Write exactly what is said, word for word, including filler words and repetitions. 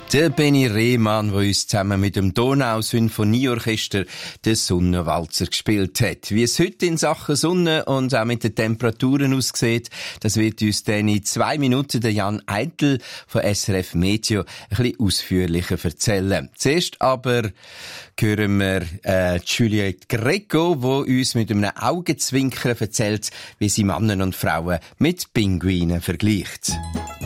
Der Benny Rehmann, der uns zusammen mit dem Donau-Symphonieorchester den Sonnenwalzer gespielt hat. Wie es heute in Sachen Sonne und auch mit den Temperaturen aussieht, das wird uns dann in zwei Minuten der Jan Eitel von S R F Meteo ein bisschen ausführlicher erzählen. Zuerst aber hören wir äh, Juliette Greco, die uns mit einem Augenzwinkern erzählt, wie sie Männer und Frauen mit Pinguinen vergleicht.